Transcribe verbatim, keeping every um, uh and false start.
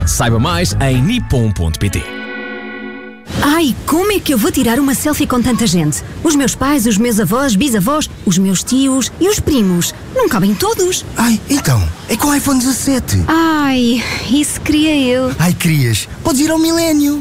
Saiba mais em nippon ponto pt. Ai, como é que eu vou tirar uma selfie com tanta gente? Os meus pais, os meus avós, bisavós, os meus tios e os primos. Não cabem todos. Ai, então, é com o iPhone dezassete. Ai, isso queria eu. Ai, querias? Podes ir ao Milénio.